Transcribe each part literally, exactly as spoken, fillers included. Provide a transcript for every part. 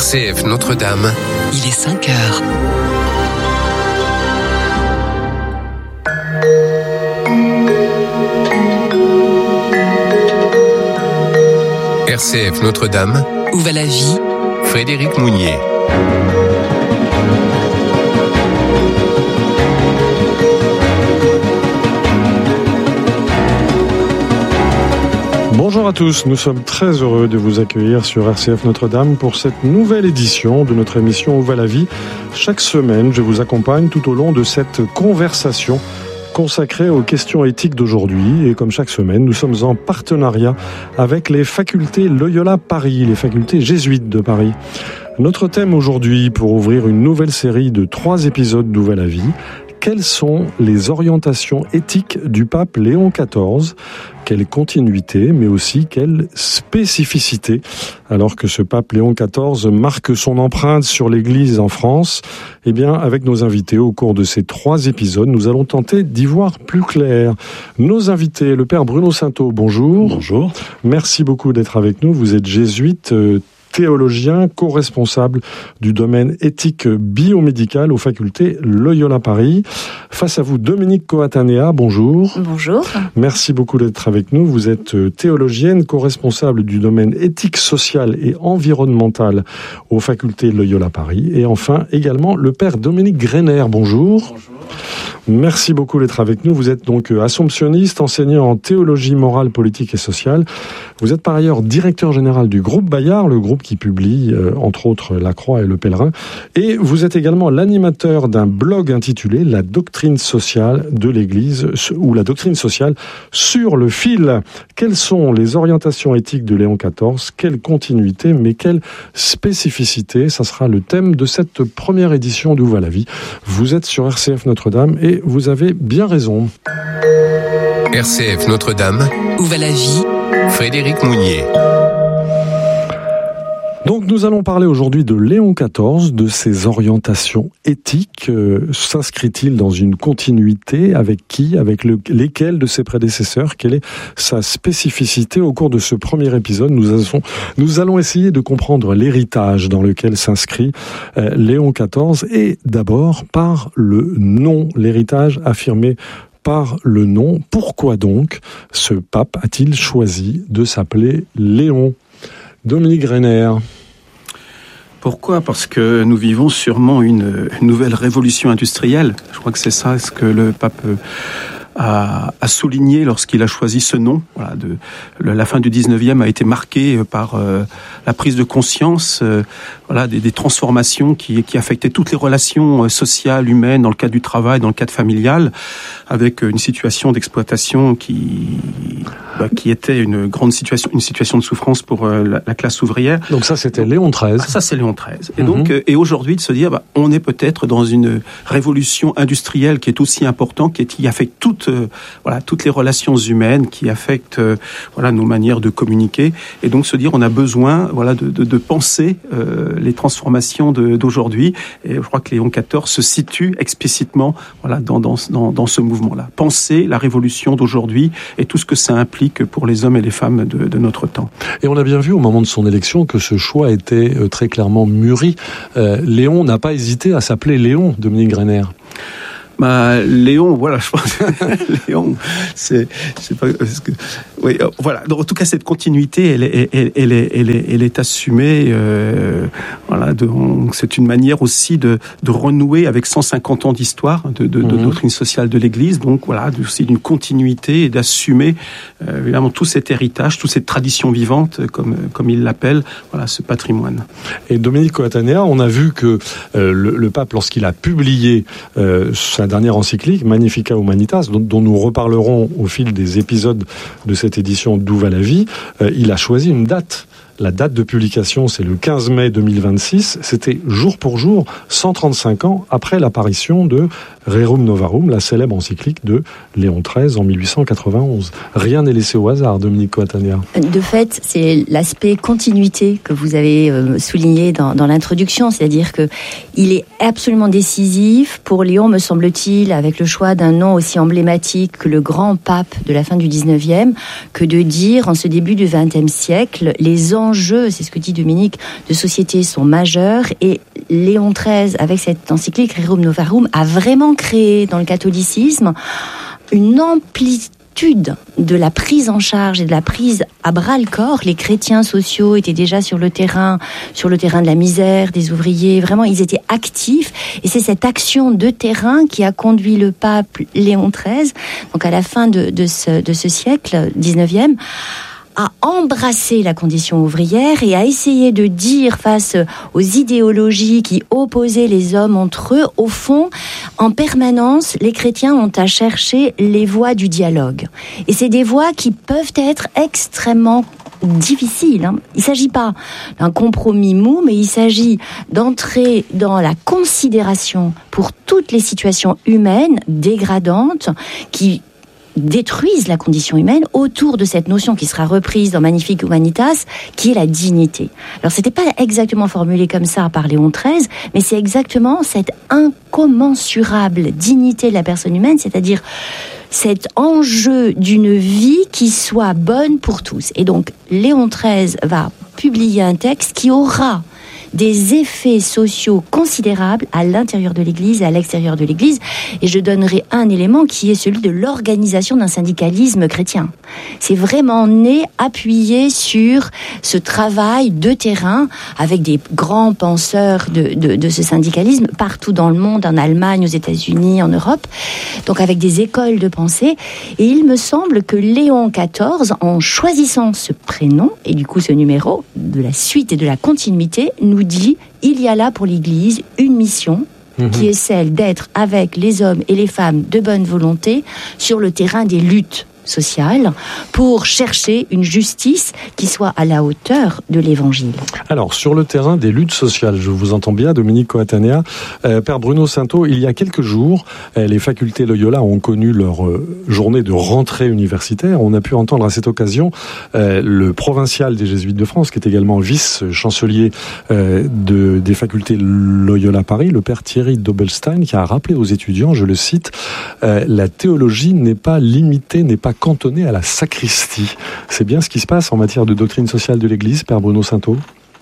C F Notre-Dame. Il est cinq heures. R C F Notre-Dame. Où va la vie? Frédéric Mounier. Bonjour à tous, nous sommes très heureux de vous accueillir sur R C F Notre-Dame pour cette nouvelle édition de notre émission Où va la vie. Chaque semaine, je vous accompagne tout au long de cette conversation consacrée aux questions éthiques d'aujourd'hui. Et comme chaque semaine, nous sommes en partenariat avec les facultés Loyola Paris, les facultés jésuites de Paris. Notre thème aujourd'hui, pour ouvrir une nouvelle série de trois épisodes d'Où va la vie, quelles sont les orientations éthiques du pape Léon quatorze? Quelle continuité, mais aussi quelle spécificité, alors que ce pape Léon quatorze marque son empreinte sur l'Église en France? Eh bien, avec nos invités, au cours de ces trois épisodes, nous allons tenter d'y voir plus clair. Nos invités, le père Bruno Sainteau, bonjour. Bonjour. Merci beaucoup d'être avec nous. Vous êtes jésuite, euh, théologien, co-responsable du domaine éthique biomédical aux facultés Loyola Paris. Face à vous, Dominique Coatanea, bonjour. Bonjour. Merci beaucoup d'être avec nous. Vous êtes théologienne, co-responsable du domaine éthique sociale et environnementale aux facultés Loyola Paris. Et enfin, également, le père Dominique Greiner, bonjour. Bonjour. Merci beaucoup d'être avec nous. Vous êtes donc assomptionniste, enseignant en théologie morale, politique et sociale. Vous êtes par ailleurs directeur général du groupe Bayard, le groupe qui publie euh, entre autres La Croix et Le Pèlerin. Et vous êtes également l'animateur d'un blog intitulé La doctrine sociale de l'Église, ou La doctrine sociale sur le fil. Quelles sont les orientations éthiques de Léon quatorze? Quelle continuité, mais quelle spécificité? Ça sera le thème de cette première édition d'Où va la vie. Vous êtes sur R C F Notre-Dame et vous avez bien raison. R C F Notre-Dame. Où va la vie? Frédéric Mounier. Donc nous allons parler aujourd'hui de Léon quatorze, de ses orientations éthiques. Euh, s'inscrit-il dans une continuité avec qui, avec le, lesquels de ses prédécesseurs? Quelle est sa spécificité? Au cours de ce premier épisode, nous allons, nous allons essayer de comprendre l'héritage dans lequel s'inscrit euh, Léon quatorze, et d'abord par le nom, l'héritage affirmé par le nom. Pourquoi donc ce pape a-t-il choisi de s'appeler Léon? Dominique Greiner. Pourquoi ? Parce que nous vivons sûrement une nouvelle révolution industrielle. Je crois que c'est ça ce que le pape a, a souligné lorsqu'il a choisi ce nom. Voilà, de, la fin du dix-neuvième a été marquée par euh, la prise de conscience euh, voilà, des, des transformations qui, qui affectaient toutes les relations sociales, humaines, dans le cadre du travail, dans le cadre familial, avec une situation d'exploitation qui, bah, qui était une grande situation, une situation de souffrance pour euh, la, la classe ouvrière. Donc ça, c'était Léon treize. Ah, ça, c'est Léon treize. Et Mm-hmm. donc, euh, et aujourd'hui, de se dire, bah, on est peut-être dans une révolution industrielle qui est aussi importante, qui, est, qui affecte toutes, euh, voilà, toutes les relations humaines, qui affecte, euh, voilà, nos manières de communiquer. Et donc, se dire, on a besoin, voilà, de, de, de penser euh, les transformations de, d'aujourd'hui. Et je crois que Léon quatorze se situe explicitement, voilà, dans, dans, dans, dans ce mouvement-là. Penser la révolution d'aujourd'hui et tout ce que ça implique pour les hommes et les femmes de, de notre temps. Et on a bien vu au moment de son élection que ce choix était euh, très clairement mûri. Euh, Léon n'a pas hésité à s'appeler Léon, Dominique Greiner. Bah, Léon, voilà, je pense. Léon, c'est, je sais pas, parce que, oui, euh, voilà. Donc, en tout cas, cette continuité, elle est, elle, elle est, elle est, elle est assumée. Euh, voilà, donc c'est une manière aussi de, de renouer avec cent cinquante ans d'histoire de, de, de mmh. doctrine sociale de l'Église. Donc, voilà, aussi d'une continuité et d'assumer euh, évidemment tout cet héritage, toute cette tradition vivante, comme, comme il l'appelle, voilà, ce patrimoine. Et Dominique Coatanea, on a vu que euh, le, le pape, lorsqu'il a publié euh, sa dernière encyclique, Magnificat Humanitas, dont, dont nous reparlerons au fil des épisodes de cette édition d'Où va la vie, euh, il a choisi une date. La date de publication, c'est le quinze mai deux mille vingt-six. C'était jour pour jour, cent trente-cinq ans après l'apparition de Rerum Novarum, la célèbre encyclique de Léon treize en mille huit cent quatre-vingt-onze. Rien n'est laissé au hasard, Dominique Coatanea. De fait, c'est l'aspect continuité que vous avez euh, souligné dans, dans l'introduction, c'est-à-dire que il est absolument décisif pour Léon, me semble-t-il, avec le choix d'un nom aussi emblématique que le grand pape de la fin du dix-neuvième, que de dire en ce début du vingtième siècle les enjeux, c'est ce que dit Dominique, de société sont majeurs, et Léon treize, avec cette encyclique Rerum Novarum, a vraiment créé dans le catholicisme une amplitude de la prise en charge et de la prise à bras-le-corps. Les chrétiens sociaux étaient déjà sur le terrain, sur le terrain de la misère, des ouvriers. Vraiment, ils étaient actifs. Et c'est cette action de terrain qui a conduit le pape Léon treize, donc à la fin de, de, ce, de ce siècle, dix-neuvième, à embrasser la condition ouvrière et à essayer de dire face aux idéologies qui opposaient les hommes entre eux, au fond, en permanence, les chrétiens ont à chercher les voies du dialogue. Et c'est des voies qui peuvent être extrêmement difficiles. Hein. Il ne s'agit pas d'un compromis mou, mais il s'agit d'entrer dans la considération pour toutes les situations humaines dégradantes qui détruisent la condition humaine autour de cette notion qui sera reprise dans Magnificat Humanitas, qui est la dignité. Alors, c'était pas exactement formulé comme ça par Léon treize, mais c'est exactement cette incommensurable dignité de la personne humaine, c'est-à-dire cet enjeu d'une vie qui soit bonne pour tous. Et donc, Léon treize va publier un texte qui aura des effets sociaux considérables à l'intérieur de l'Église et à l'extérieur de l'Église. Et je donnerai un élément qui est celui de l'organisation d'un syndicalisme chrétien. C'est vraiment né, appuyé sur ce travail de terrain avec des grands penseurs de, de, de ce syndicalisme partout dans le monde, en Allemagne, aux États-Unis, en Europe. Donc avec des écoles de pensée. Et il me semble que Léon quatorze, en choisissant ce prénom et du coup ce numéro de la suite et de la continuité, nous dit il y a là pour l'Église une mission mmh. qui est celle d'être avec les hommes et les femmes de bonne volonté sur le terrain des luttes sociales pour chercher une justice qui soit à la hauteur de l'Évangile. Alors, sur le terrain des luttes sociales, je vous entends bien, Dominique Coatanea. Euh, Père Bruno Sainteau, il y a quelques jours, euh, les facultés Loyola ont connu leur euh, journée de rentrée universitaire. On a pu entendre à cette occasion euh, le provincial des Jésuites de France, qui est également vice-chancelier euh, de, des facultés Loyola Paris, le Père Thierry Dobelstein, qui a rappelé aux étudiants, je le cite, euh, la théologie n'est pas limitée, n'est pas cantonné à la sacristie. C'est bien ce qui se passe en matière de doctrine sociale de l'Église, Père Bruno Sainteau ?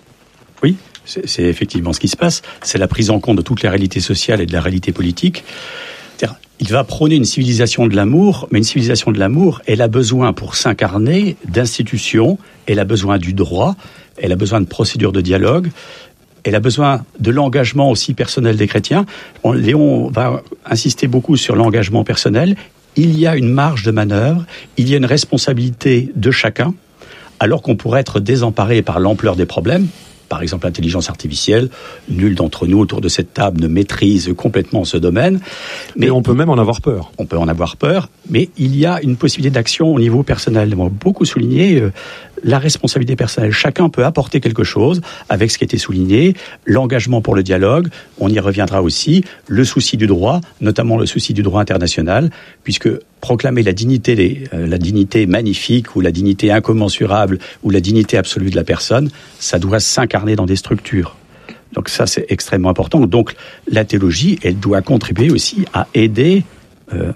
Oui, c'est, c'est effectivement ce qui se passe. C'est la prise en compte de toutes les réalités sociales et de la réalité politique. C'est-à-dire, il va prôner une civilisation de l'amour, mais une civilisation de l'amour, elle a besoin, pour s'incarner, d'institutions, elle a besoin du droit, elle a besoin de procédures de dialogue, elle a besoin de l'engagement aussi personnel des chrétiens. Léon va insister beaucoup sur l'engagement personnel. Il y a une marge de manœuvre, il y a une responsabilité de chacun, alors qu'on pourrait être désemparé par l'ampleur des problèmes. Par exemple, l'intelligence artificielle, nul d'entre nous autour de cette table ne maîtrise complètement ce domaine. Mais, mais on peut même en avoir peur. On peut en avoir peur, mais il y a une possibilité d'action au niveau personnel. On va beaucoup souligner euh, la responsabilité personnelle. Chacun peut apporter quelque chose avec ce qui a été souligné, l'engagement pour le dialogue, on y reviendra aussi, le souci du droit, notamment le souci du droit international, puisque proclamer la dignité, euh, la dignité magnifique ou la dignité incommensurable ou la dignité absolue de la personne, ça doit s'incarner dans des structures. Donc ça, c'est extrêmement important. Donc la théologie, elle doit contribuer aussi à aider euh,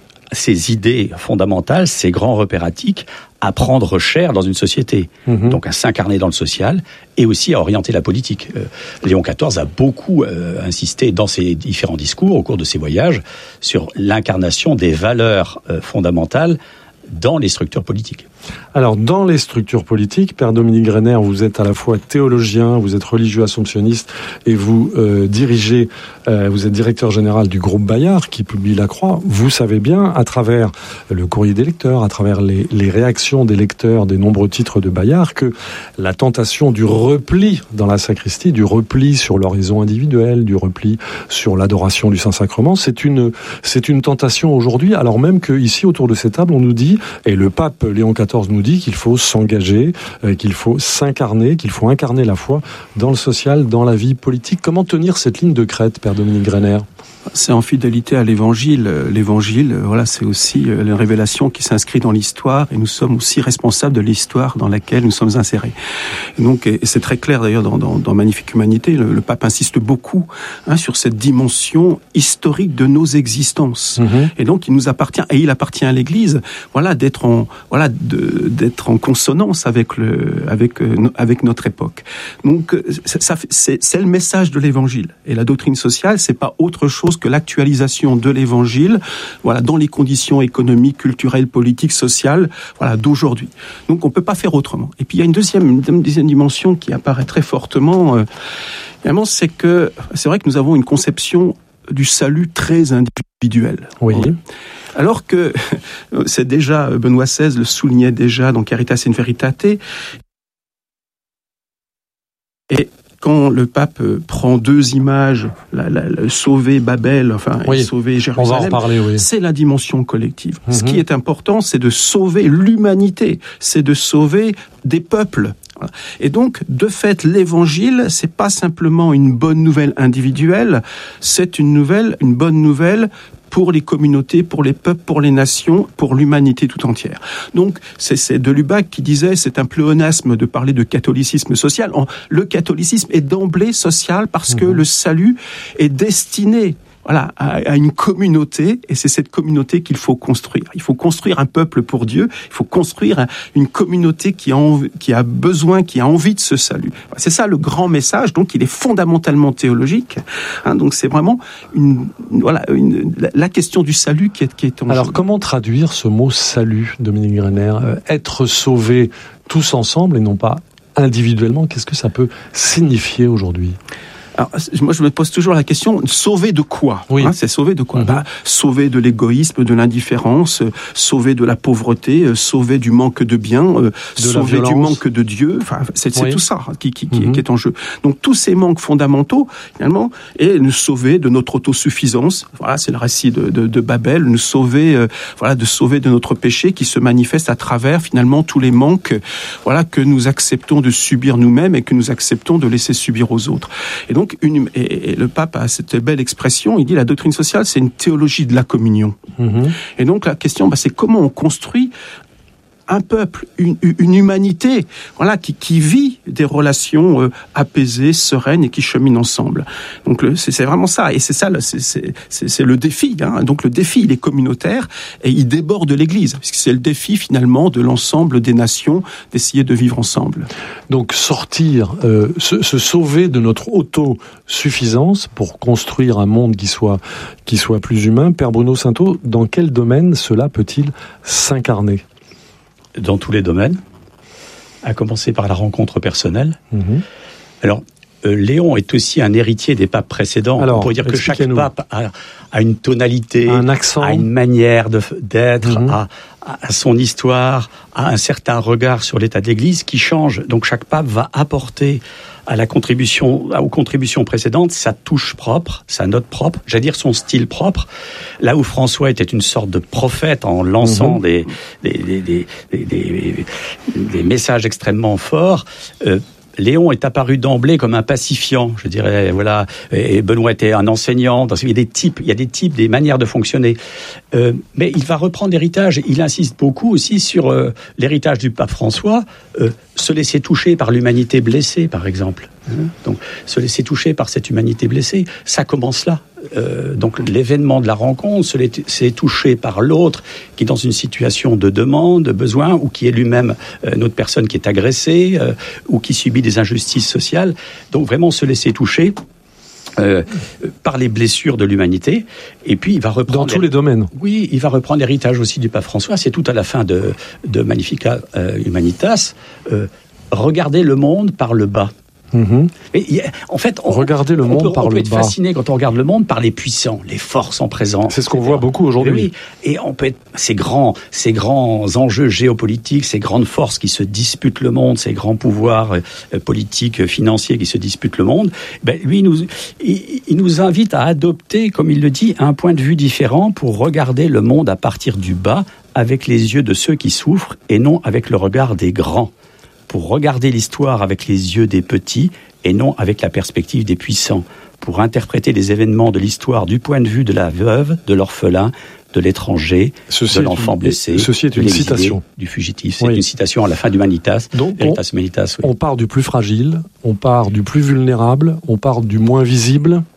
ces idées fondamentales, ces grands repératiques, à prendre cher dans une société, mmh. donc à s'incarner dans le social et aussi à orienter la politique. Euh, Léon quatorze a beaucoup euh, insisté dans ses différents discours au cours de ses voyages sur l'incarnation des valeurs euh, fondamentales dans les structures politiques. Alors, dans les structures politiques, Père Dominique Greiner, vous êtes à la fois théologien, vous êtes religieux assomptionniste et vous euh, dirigez, euh, vous êtes directeur général du groupe Bayard qui publie La Croix. Vous savez bien, à travers le courrier des lecteurs, à travers les, les réactions des lecteurs des nombreux titres de Bayard, que la tentation du repli dans la sacristie, du repli sur l'horizon individuel, du repli sur l'adoration du Saint-Sacrement, c'est une, c'est une tentation aujourd'hui, alors même qu'ici, autour de cette table, on nous dit, et le pape Léon quatorze nous dit qu'il faut s'engager, euh, qu'il faut s'incarner, qu'il faut incarner la foi dans le social, dans la vie politique. Comment tenir cette ligne de crête, Père Dominique Greiner ? C'est en fidélité à l'Évangile. L'Évangile, voilà, c'est aussi la révélation qui s'inscrit dans l'histoire et nous sommes aussi responsables de l'histoire dans laquelle nous sommes insérés. Et donc, et c'est très clair d'ailleurs dans, dans, dans Magnificat Humanité, le, le pape insiste beaucoup hein, sur cette dimension historique de nos existences. Mmh. Et donc, il nous appartient, et il appartient à l'Église, voilà, voilà, d'être en, voilà, de, d'être en consonance avec le, avec, euh, avec notre époque. Donc, ça, ça, c'est, c'est le message de l'Évangile. Et la doctrine sociale, c'est pas autre chose que l'actualisation de l'Évangile, voilà, dans les conditions économiques, culturelles, politiques, sociales, voilà, d'aujourd'hui. Donc, on peut pas faire autrement. Et puis, il y a une deuxième, une deuxième dimension qui apparaît très fortement. Euh, évidemment, c'est que c'est vrai que nous avons une conception du salut très individuel. Oui. Alors que c'est déjà, Benoît seize le soulignait déjà dans Caritas in Veritate. Et quand le pape prend deux images, la, la, la, sauver Babel, enfin, oui, et sauver Jérusalem, on va en parler, oui. C'est la dimension collective. Mm-hmm. Ce qui est important, c'est de sauver l'humanité, c'est de sauver des peuples. Et donc, de fait, l'évangile, c'est pas simplement une bonne nouvelle individuelle, c'est une nouvelle, une bonne nouvelle pour les communautés, pour les peuples, pour les nations, pour l'humanité tout entière. Donc, c'est, c'est de Lubac qui disait, c'est un pléonasme de parler de catholicisme social. Le catholicisme est d'emblée social parce que mmh. le salut est destiné voilà, à, à une communauté, et c'est cette communauté qu'il faut construire. Il faut construire un peuple pour Dieu, il faut construire un, une communauté qui a, envie, qui a besoin, qui a envie de ce salut. C'est ça le grand message, donc il est fondamentalement théologique. Hein, donc c'est vraiment une, voilà, une, la, la question du salut qui est, qui est en jeu. Alors comment traduire ce mot salut, Dominique Greiner ? euh, Être sauvé tous ensemble et non pas individuellement, qu'est-ce que ça peut signifier aujourd'hui ? Alors, moi, je me pose toujours la question, sauver de quoi ? Oui. Hein, c'est sauver de quoi ? Mmh. Bah, sauver de l'égoïsme, de l'indifférence, euh, sauver de la pauvreté, euh, sauver du manque de biens, euh, sauver du manque de Dieu. Enfin, c'est, c'est oui. tout ça qui, qui, qui, mmh. qui est en jeu. Donc, tous ces manques fondamentaux, finalement, et nous sauver de notre autosuffisance. Voilà, c'est le récit de, de, de Babel. Nous sauver, euh, voilà, de sauver de notre péché qui se manifeste à travers, finalement, tous les manques, voilà, que nous acceptons de subir nous-mêmes et que nous acceptons de laisser subir aux autres. Et donc, Une, et, et le pape a cette belle expression, il dit la doctrine sociale, c'est une théologie de la communion. Mmh. Et donc la question, bah, c'est comment on construit un peuple, une, une humanité, voilà, qui, qui vit des relations euh, apaisées, sereines et qui cheminent ensemble. Donc le, c'est, c'est vraiment ça, et c'est ça, le, c'est, c'est, c'est, c'est le défi. Hein. Donc le défi, il est communautaire et il déborde l'Église, puisque c'est le défi finalement de l'ensemble des nations d'essayer de vivre ensemble. Donc sortir, euh, se, se sauver de notre autosuffisance pour construire un monde qui soit qui soit plus humain. Père Bruno Sainteau, dans quel domaine cela peut-il s'incarner ? Dans tous les domaines, à commencer par la rencontre personnelle. Mmh. Alors, euh, Léon est aussi un héritier des papes précédents. Alors, on pourrait dire que chaque pape a, a une tonalité, un accent, a une manière de, d'être, mmh. a, a son histoire, a un certain regard sur l'état de l'Église qui change. Donc chaque pape va apporter à la contribution, aux contributions précédentes, sa touche propre, sa note propre, j'allais dire son style propre. Là où François était une sorte de prophète en lançant mmh. des, des, des, des, des, des, des messages extrêmement forts, euh, Léon est apparu d'emblée comme un pacifiant, je dirais, voilà. Et Benoît était un enseignant. Il y a des types, il y a des types, des manières de fonctionner. Euh, mais il va reprendre l'héritage. Il insiste beaucoup aussi sur euh, l'héritage du pape François, euh, se laisser toucher par l'humanité blessée, par exemple. Hein, donc, se laisser toucher par cette humanité blessée, ça commence là. Euh, donc l'événement de la rencontre, se laisser toucher par l'autre qui est dans une situation de demande, de besoin, ou qui est lui-même euh, une autre personne qui est agressée, euh, ou qui subit des injustices sociales. Donc vraiment se laisser toucher euh, par les blessures de l'humanité. Et puis il va reprendre... Dans tous les domaines. Oui, il va reprendre l'héritage aussi du pape François. C'est tout à la fin de, de Magnificat euh, Humanitas. Euh, regarder le monde par le bas. Mmh. Et, en fait, on, Regardez le on monde peut, par on peut le être bas. fasciné quand on regarde le monde par les puissants, les forces en présence. C'est ce qu'on et cetera voit beaucoup aujourd'hui. Et oui, et on peut être ces grands, ces grands enjeux géopolitiques, ces grandes forces qui se disputent le monde, ces grands pouvoirs euh, politiques, financiers qui se disputent le monde. Ben lui, il nous, il, il nous invite à adopter, comme il le dit, un point de vue différent pour regarder le monde à partir du bas, avec les yeux de ceux qui souffrent et non avec le regard des grands. Pour regarder l'histoire avec les yeux des petits et non avec la perspective des puissants, pour interpréter les événements de l'histoire du point de vue de la veuve, de l'orphelin, de l'étranger, ceci de l'enfant une, blessé, ceci est de une l'exilé, citation. Du fugitif. C'est oui. une citation à la fin du Humanitas. Donc on, Humanitas, oui. on part du plus fragile, on part du plus vulnérable, on part du moins visible.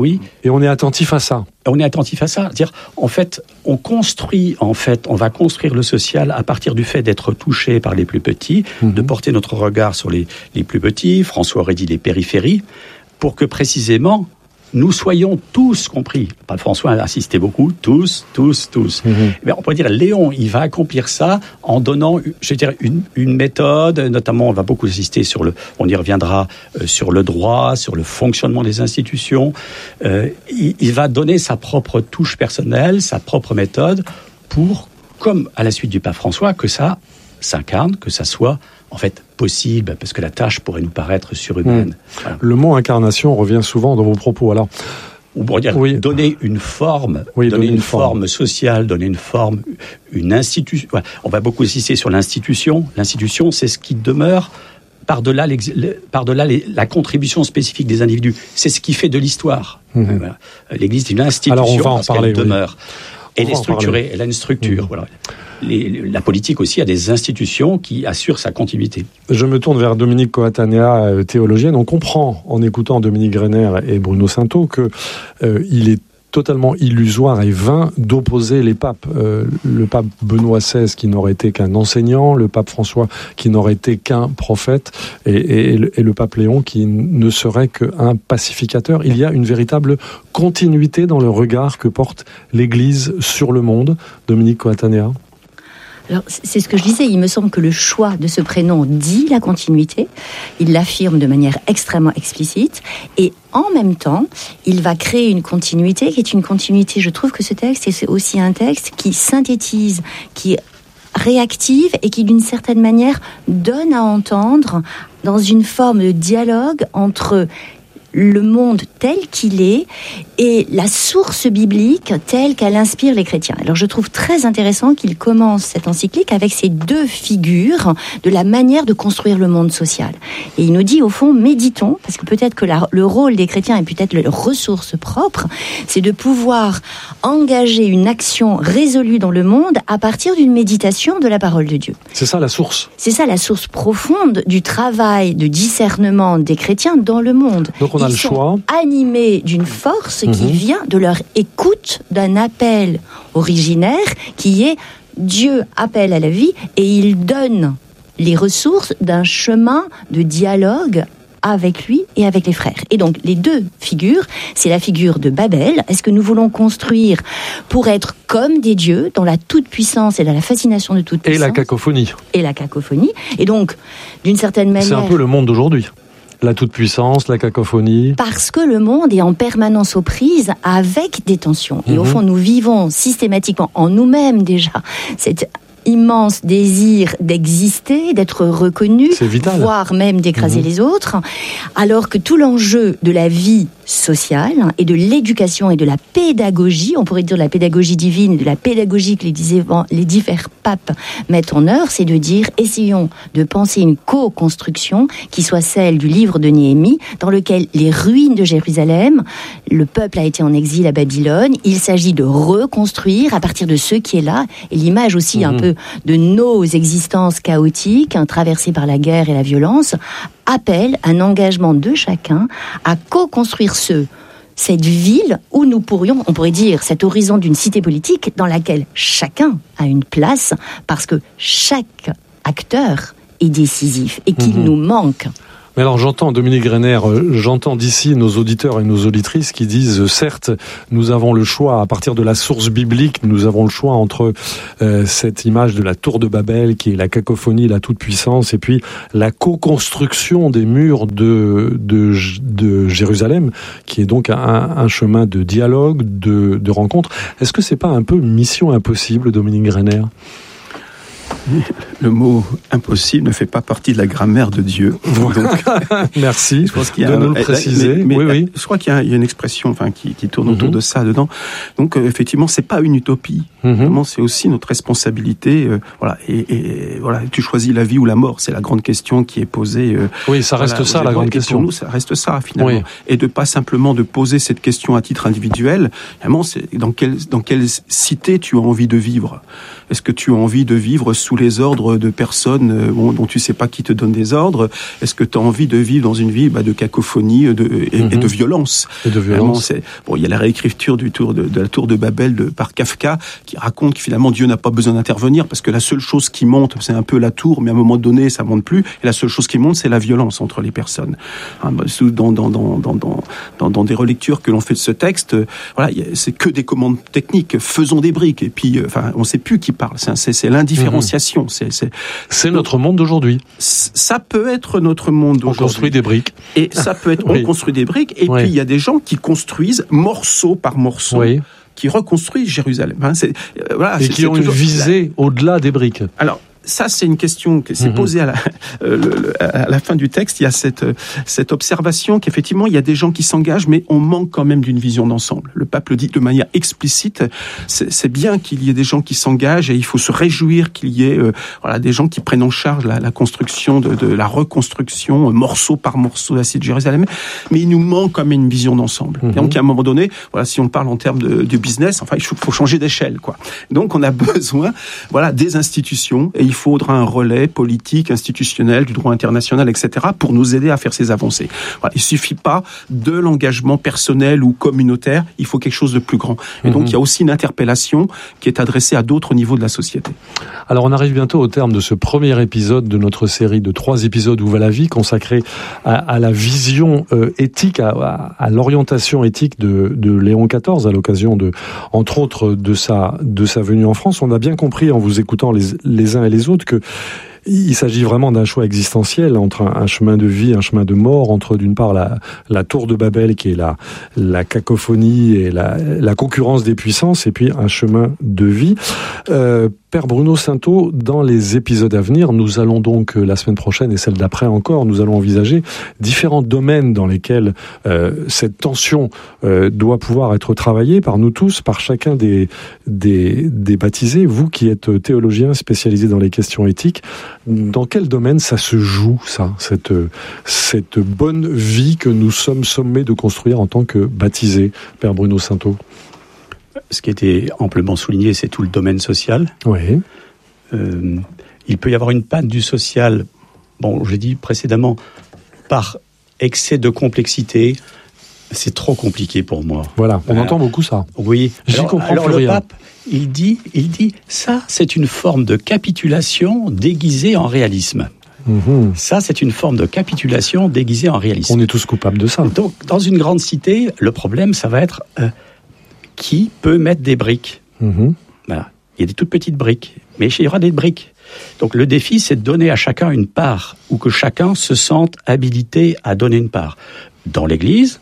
Oui. Et on est attentif à ça. On est attentif à ça. C'est-à-dire, en fait, on construit, en fait, on va construire le social à partir du fait d'être touché par les plus petits, mmh. de porter notre regard sur les, les plus petits. François aurait dit les périphéries, pour que précisément nous soyons tous compris. Pape François a insisté beaucoup, tous, tous, tous. Mmh. Mais on pourrait dire, Léon, il va accomplir ça en donnant, je dirais, une, une méthode. Notamment, on va beaucoup insister sur le, on y reviendra euh, sur le droit, sur le fonctionnement des institutions. Euh, il, il va donner sa propre touche personnelle, sa propre méthode, pour, comme à la suite du Pape François, que ça s'incarne, que ça soit en fait possible, parce que la tâche pourrait nous paraître surhumaine. Mmh. Voilà. Le mot incarnation revient souvent dans vos propos. Alors, on pourrait dire oui. donner une forme, oui, donner, donner une, une forme. forme sociale, donner une forme, une institution. Ouais. On va beaucoup insister sur l'institution. L'institution, c'est ce qui demeure par-delà, par-delà les, la contribution spécifique des individus. C'est ce qui fait de l'histoire. Mmh. Voilà. L'Église est une institution. Alors on va en parce parler, qu'elle oui. demeure. Elle est structurée, elle a une structure. Mmh. Voilà. Les, la politique aussi a des institutions qui assurent sa continuité. Je me tourne vers Dominique Coatanea, théologienne. On comprend, en écoutant Dominique Greiner et Bruno Sainteau, qu'il euh, est totalement illusoire et vain d'opposer les papes. Euh, le pape Benoît seize qui n'aurait été qu'un enseignant, le pape François qui n'aurait été qu'un prophète, et, et, et le pape Léon qui ne serait qu'un pacificateur. Il y a une véritable continuité dans le regard que porte l'Église sur le monde. Dominique Coatanea. Alors, c'est ce que je disais, il me semble que le choix de ce prénom dit la continuité, il l'affirme de manière extrêmement explicite, et en même temps, il va créer une continuité qui est une continuité, je trouve que ce texte est aussi un texte qui synthétise, qui réactive et qui d'une certaine manière donne à entendre dans une forme de dialogue entre le monde tel qu'il est et la source biblique telle qu'elle inspire les chrétiens. Alors je trouve très intéressant qu'il commence cette encyclique avec ces deux figures de la manière de construire le monde social. Et il nous dit au fond, méditons, parce que peut-être que la, le rôle des chrétiens et peut-être leur ressource propre, c'est de pouvoir engager une action résolue dans le monde à partir d'une méditation de la parole de Dieu. C'est ça la source. C'est ça la source profonde du travail de discernement des chrétiens dans le monde. Donc on a Ils le sont choix. animés d'une force qui Mmh. vient de leur écoute d'un appel originaire qui est Dieu appelle à la vie et il donne les ressources d'un chemin de dialogue avec lui et avec les frères. Et donc, les deux figures, c'est la figure de Babel. Est-ce que nous voulons construire pour être comme des dieux, dans la toute-puissance et dans la fascination de toute-puissance ? Et la cacophonie. Et la cacophonie. Et donc, d'une certaine manière... C'est un peu le monde d'aujourd'hui. La toute-puissance, la cacophonie. Parce que le monde est en permanence aux prises avec des tensions. Et mmh. au fond, nous vivons systématiquement en nous-mêmes déjà cette immense désir d'exister, d'être reconnu, voire même d'écraser mmh. les autres, alors que tout l'enjeu de la vie sociale et de l'éducation et de la pédagogie, on pourrait dire de la pédagogie divine, de la pédagogie que les, les divers papes mettent en œuvre, c'est de dire, essayons de penser une co-construction qui soit celle du livre de Néhémie, dans lequel les ruines de Jérusalem, le peuple a été en exil à Babylone, il s'agit de reconstruire à partir de ce qui est là, et l'image aussi mmh. un peu de nos existences chaotiques, hein, traversées par la guerre et la violence, appelle un engagement de chacun à co-construire ce, cette ville où nous pourrions, on pourrait dire, cet horizon d'une cité politique dans laquelle chacun a une place, parce que chaque acteur est décisif et qu'il mmh. nous manque. Mais alors j'entends, Dominique Greiner, j'entends d'ici nos auditeurs et nos auditrices qui disent, certes, nous avons le choix, à partir de la source biblique, nous avons le choix entre euh, cette image de la tour de Babel, qui est la cacophonie, la toute-puissance, et puis la co-construction des murs de, de, de Jérusalem, qui est donc un, un chemin de dialogue, de, de rencontre. Est-ce que c'est pas un peu mission impossible, Dominique Greiner ? Le mot impossible ne fait pas partie de la grammaire de Dieu. Donc, merci je pense qu'il y a de un, nous le préciser. Mais, mais, oui, oui. Je crois qu'il y a, il y a une expression, enfin, qui, qui tourne autour mm-hmm. de ça dedans. Donc, euh, effectivement, c'est pas une utopie. Mm-hmm. C'est aussi notre responsabilité. Euh, voilà. Et, et voilà, tu choisis la vie ou la mort. C'est la grande question qui est posée. Euh, oui, ça reste voilà, ça la grande question. Pour nous, ça reste ça finalement. Oui. Et de pas simplement de poser cette question à titre individuel. Finalement, c'est dans quelle dans quelle cité tu as envie de vivre. Est-ce que tu as envie de vivre sous les ordres nombre de personnes euh, bon, dont tu sais pas qui te donne des ordres. Est-ce que tu as envie de vivre dans une vie bah, de cacophonie de, et, mm-hmm. et de violence? Et de violence. C'est, bon, il y a la réécriture du tour de, de la tour de Babel de, par Kafka qui raconte que finalement Dieu n'a pas besoin d'intervenir parce que la seule chose qui monte, c'est un peu la tour, mais à un moment donné, ça monte plus. Et la seule chose qui monte, c'est la violence entre les personnes. Hein, dans, dans, dans, dans, dans, dans, dans des relectures que l'on fait de ce texte, euh, voilà, c'est que des commandes techniques. Faisons des briques. Et puis, euh, enfin, on ne sait plus qui parle. C'est, c'est, c'est l'indifférenciation. Mmh. C'est, c'est, c'est notre monde d'aujourd'hui. Ça peut être notre monde d'aujourd'hui. On construit des briques. Et ça peut être, oui. on construit des briques. Et oui. puis, il y a des gens qui construisent morceau par morceau. Oui. Qui reconstruisent Jérusalem. Hein, c'est, euh, voilà, et c'est, qui c'est ont une visée la... au-delà des briques. Alors, ça, c'est une question qui s'est mmh. posée à la, euh, le, à la fin du texte. Il y a cette, cette observation qu'effectivement, il y a des gens qui s'engagent, mais on manque quand même d'une vision d'ensemble. Le pape le dit de manière explicite. C'est, c'est bien qu'il y ait des gens qui s'engagent et il faut se réjouir qu'il y ait euh, voilà, des gens qui prennent en charge la, la construction, de, de la reconstruction, euh, morceau par morceau de la cité de Jérusalem. Mais il nous manque quand même une vision d'ensemble. Mmh. Et donc, à un moment donné, voilà, si on parle en termes de, de business, enfin, il faut, faut changer d'échelle, quoi. Donc, on a besoin, voilà, des institutions et il faudra un relais politique, institutionnel, du droit international, et cetera, pour nous aider à faire ces avancées. Voilà. Il ne suffit pas de l'engagement personnel ou communautaire, il faut quelque chose de plus grand. Et mmh. donc, il y a aussi une interpellation qui est adressée à d'autres niveaux de la société. Alors, on arrive bientôt au terme de ce premier épisode de notre série de trois épisodes Où va la vie, consacrée à, à la vision euh, éthique, à, à, à l'orientation éthique de, de Léon quatorze, à l'occasion de, entre autres, de sa, de sa venue en France. On a bien compris, en vous écoutant les, les uns et les autres, que il s'agit vraiment d'un choix existentiel entre un, un chemin de vie, un chemin de mort, entre d'une part la, la tour de Babel qui est la, la cacophonie et la, la concurrence des puissances, et puis un chemin de vie. Euh, Père Bruno Sainteau, dans les épisodes à venir, nous allons donc, la semaine prochaine et celle d'après encore, nous allons envisager différents domaines dans lesquels euh, cette tension euh, doit pouvoir être travaillée par nous tous, par chacun des, des, des baptisés. Vous qui êtes théologien spécialisé dans les questions éthiques, dans quel domaine ça se joue, ça, cette, cette bonne vie que nous sommes sommés de construire en tant que baptisés, Père Bruno Sainteau? Ce qui a été amplement souligné, c'est tout le domaine social. Oui. Euh, il peut y avoir une panne du social, bon, j'ai dit précédemment, par excès de complexité. C'est trop compliqué pour moi. Voilà, on alors, entend beaucoup ça. Oui. J'y alors, comprends alors plus le rien. pape, il dit, il dit, ça, c'est une forme de capitulation déguisée en réalisme. Mmh. Ça, c'est une forme de capitulation déguisée en réalisme. On est tous coupables de ça. Donc, dans une grande cité, le problème, ça va être euh, qui peut mettre des briques. Mmh. Voilà. Il y a des toutes petites briques, mais il y aura des briques. Donc, le défi, c'est de donner à chacun une part, ou que chacun se sente habilité à donner une part. Dans l'Église,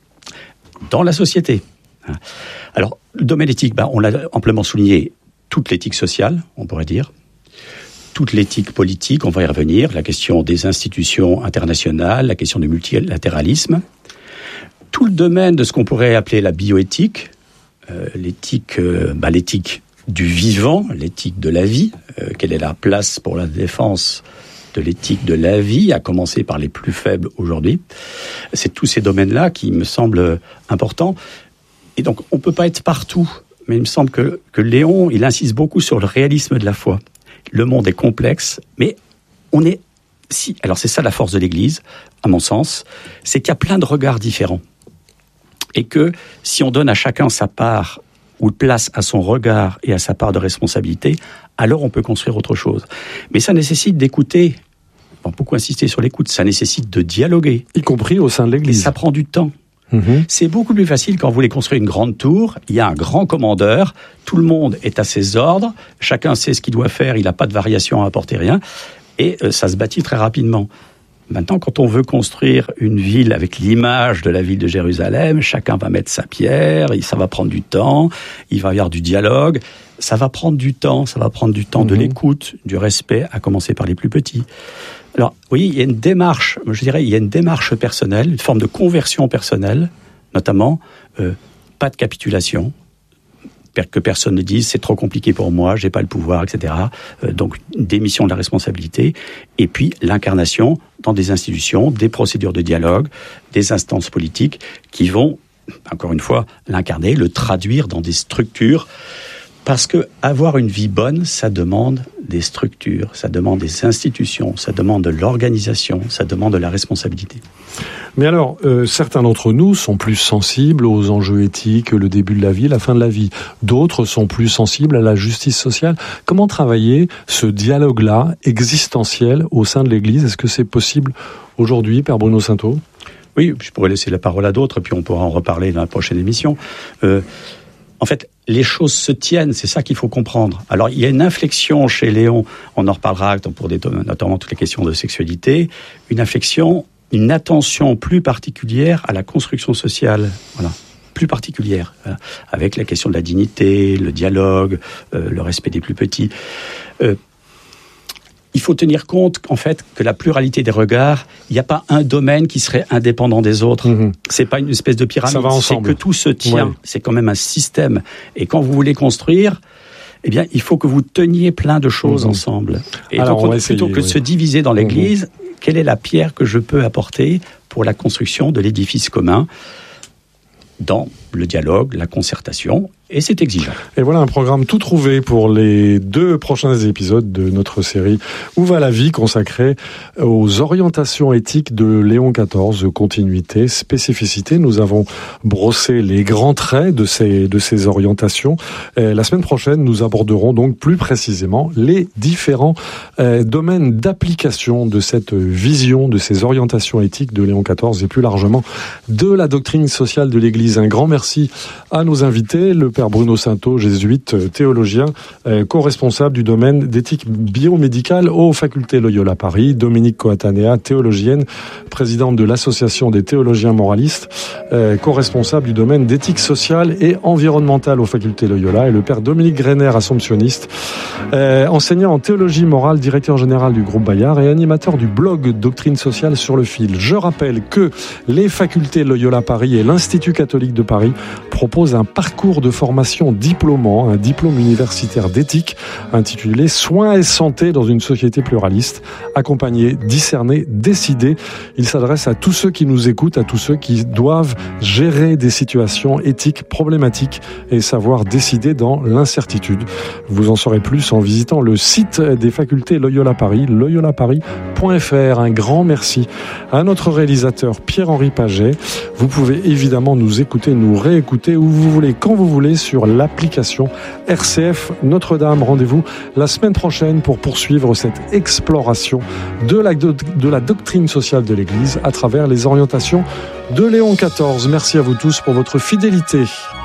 dans la société. Alors, le domaine éthique, ben, on l'a amplement souligné, toute l'éthique sociale, on pourrait dire, toute l'éthique politique, on va y revenir, la question des institutions internationales, la question du multilatéralisme, tout le domaine de ce qu'on pourrait appeler la bioéthique, euh, l'éthique, euh, ben, l'éthique du vivant, l'éthique de la vie, euh, quelle est la place pour la défense de l'éthique de la vie, à commencer par les plus faibles aujourd'hui. C'est tous ces domaines-là qui me semblent importants. Et donc, on ne peut pas être partout. Mais il me semble que, que Léon, il insiste beaucoup sur le réalisme de la foi. Le monde est complexe, mais on est... Si, alors, c'est ça la force de l'Église, à mon sens, c'est qu'il y a plein de regards différents. Et que si on donne à chacun sa part, ou place à son regard et à sa part de responsabilité, alors on peut construire autre chose. Mais ça nécessite d'écouter, on va beaucoup insister sur l'écoute, ça nécessite de dialoguer. Y compris au sein de l'Église. Et ça prend du temps. Mmh. C'est beaucoup plus facile quand vous voulez construire une grande tour, il y a un grand commandeur, tout le monde est à ses ordres, chacun sait ce qu'il doit faire, il n'a pas de variation à apporter, rien, et euh, ça se bâtit très rapidement. Maintenant, quand on veut construire une ville avec l'image de la ville de Jérusalem, chacun va mettre sa pierre, et ça va prendre du temps, il va y avoir du dialogue, ça va prendre du temps, ça va prendre du temps mmh. de l'écoute, du respect, à commencer par les plus petits. Alors, vous voyez, il y a une démarche, je dirais, il y a une démarche personnelle, une forme de conversion personnelle, notamment, euh, pas de capitulation, que personne ne dise c'est trop compliqué pour moi, j'ai pas le pouvoir, et cetera. Euh, donc, une démission de la responsabilité, et puis l'incarnation dans des institutions, des procédures de dialogue, des instances politiques qui vont, encore une fois, l'incarner, le traduire dans des structures Parce que avoir une vie bonne, ça demande des structures, ça demande des institutions, ça demande de l'organisation, ça demande de la responsabilité. Mais alors, euh, certains d'entre nous sont plus sensibles aux enjeux éthiques, le début de la vie, la fin de la vie. D'autres sont plus sensibles à la justice sociale. Comment travailler ce dialogue-là, existentiel, au sein de l'Église ? Est-ce que c'est possible aujourd'hui, Père Bruno Sainteau ? Oui, je pourrais laisser la parole à d'autres, puis on pourra en reparler dans la prochaine émission. Euh, en fait, les choses se tiennent, c'est ça qu'il faut comprendre. Alors, il y a une inflexion chez Léon, on en reparlera pour des, notamment toutes les questions de sexualité, une inflexion, une attention plus particulière à la construction sociale, voilà, plus particulière, voilà, avec la question de la dignité, le dialogue, euh, le respect des plus petits. Euh, Il faut tenir compte, en fait, que la pluralité des regards, il n'y a pas un domaine qui serait indépendant des autres. Mmh. C'est pas une espèce de pyramide. Ça va ensemble. C'est que tout se tient. Ouais. C'est quand même un système. Et quand vous voulez construire, eh bien, il faut que vous teniez plein de choses mmh. ensemble. Et Alors, donc, plutôt essayer, que de oui. se diviser dans l'Église, mmh. quelle est la pierre que je peux apporter pour la construction de l'édifice commun dans le dialogue, la concertation, et c'est exigeant. Et voilà un programme tout trouvé pour les deux prochains épisodes de notre série Où va la vie, consacrée aux orientations éthiques de Léon quatorze, continuité, spécificité. Nous avons brossé les grands traits de ces, de ces orientations. Et la semaine prochaine, nous aborderons donc plus précisément les différents euh, domaines d'application de cette vision, de ces orientations éthiques de Léon quatorze et plus largement de la doctrine sociale de l'Église. Un grand merci à nos invités, le Père Bruno Sainteau, jésuite, théologien, euh, co-responsable du domaine d'éthique biomédicale aux facultés Loyola Paris, Dominique Coatanea, théologienne, présidente de l'association des théologiens moralistes, euh, co-responsable du domaine d'éthique sociale et environnementale aux facultés Loyola, et le Père Dominique Greiner, assomptionniste, euh, enseignant en théologie morale, directeur général du groupe Bayard et animateur du blog Doctrine sociale sur le fil. Je rappelle que les facultés Loyola Paris et l'Institut catholique de Paris proposent un parcours de formation diplômant, un diplôme universitaire d'éthique intitulé Soins et santé dans une société pluraliste. Accompagner, discerner, décider. Il s'adresse à tous ceux qui nous écoutent, à tous ceux qui doivent gérer des situations éthiques problématiques et savoir décider dans l'incertitude. Vous en saurez plus en visitant le site des facultés Loyola Paris, loyola paris point f r. Un grand merci à notre réalisateur Pierre-Henri Paget. Vous pouvez évidemment nous écouter, nous réécouter où vous voulez, quand vous voulez, sur l'application R C F Notre-Dame. Rendez-vous la semaine prochaine pour poursuivre cette exploration de la, de, de la doctrine sociale de l'Église à travers les orientations de Léon quatorze. Merci à vous tous pour votre fidélité.